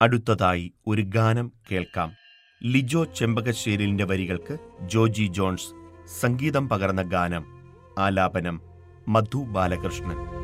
അടുത്തതായി ഒരു ഗാനം കേൾക്കാം. ലിജോ ചെമ്പകശ്ശേരിലിന്റെ വരികൾക്ക് ജോജി ജോൺസ് സംഗീതം പകർന്ന ഗാനം. ആലാപനം മധു ബാലകൃഷ്ണൻ.